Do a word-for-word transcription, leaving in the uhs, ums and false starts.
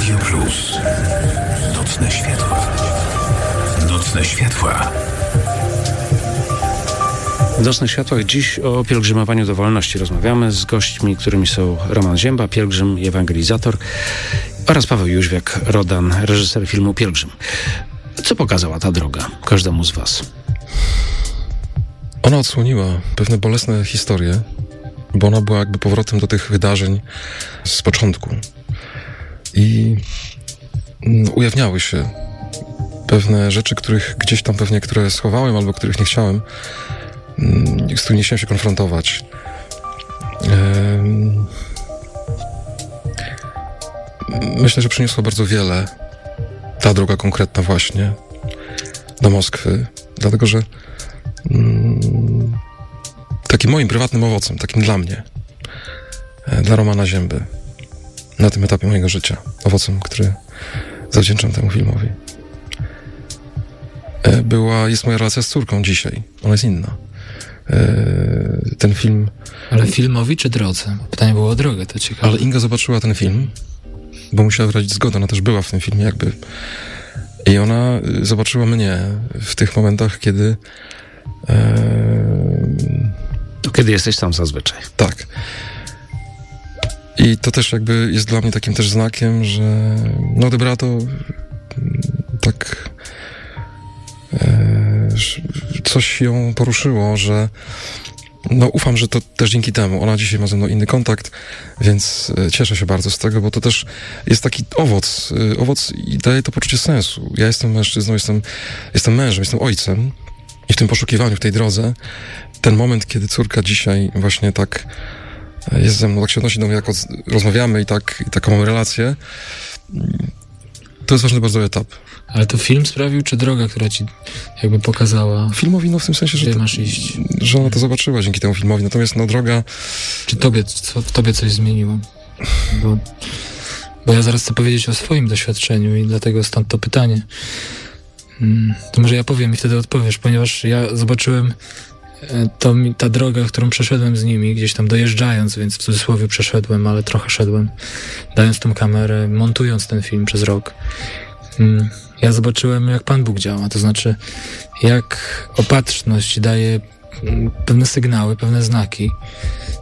Radio Plus. Nocne światła. Nocne światła. W Nocnych Światłach dziś o pielgrzymowaniu do wolności rozmawiamy z gośćmi, którymi są Roman Zięba, pielgrzym i ewangelizator, oraz Paweł Jóźwiak, Rodan, reżyser filmu Pielgrzym. Co pokazała ta droga każdemu z was? Ona odsłoniła pewne bolesne historie, bo ona była jakby powrotem do tych wydarzeń z początku. I ujawniały się pewne rzeczy, których gdzieś tam pewnie, które schowałem albo których nie chciałem, z którymi nie chciałem się konfrontować. Myślę, że przyniosła bardzo wiele ta droga konkretna właśnie do Moskwy, dlatego że takim moim prywatnym owocem, takim dla mnie, dla Romana Zięby, na tym etapie mojego życia, owocem, który zawdzięczam temu filmowi, była, jest moja relacja z córką dzisiaj. Ona jest inna. Ten film... Ale filmowi czy drodze? Pytanie było o drogę, to ciekawe. Ale Inga zobaczyła ten film, bo musiała wyrazić zgodę, ona też była w tym filmie jakby. I ona zobaczyła mnie w tych momentach, kiedy... E... To kiedy jesteś sam zazwyczaj. Tak. I to też jakby jest dla mnie takim też znakiem, że no odebrała to tak... E... Coś ją poruszyło, że no ufam, że to też dzięki temu. Ona dzisiaj ma ze mną inny kontakt, więc cieszę się bardzo z tego, bo to też jest taki owoc, owoc i daje to poczucie sensu. Ja jestem mężczyzną, jestem, jestem mężem, jestem ojcem i w tym poszukiwaniu, w tej drodze, ten moment, kiedy córka dzisiaj właśnie tak jest ze mną, tak się odnosi do mnie, jak rozmawiamy i tak, i taką mamy relację, to jest ważny bardzo etap. Ale to film sprawił, czy droga, która ci jakby pokazała? Filmowi, no w tym sensie, że, to, masz iść. że ona to zobaczyła dzięki temu filmowi. Natomiast no droga... Czy tobie, co, w tobie coś zmieniło? Bo, bo ja zaraz chcę powiedzieć o swoim doświadczeniu i dlatego stąd to pytanie. Hmm, to może ja powiem i wtedy odpowiesz, ponieważ ja zobaczyłem to, ta droga, którą przeszedłem z nimi, gdzieś tam dojeżdżając, więc w cudzysłowie przeszedłem, ale trochę szedłem, dając tą kamerę, montując ten film przez rok. Hmm. Ja zobaczyłem, jak Pan Bóg działa, to znaczy jak opatrzność daje pewne sygnały, pewne znaki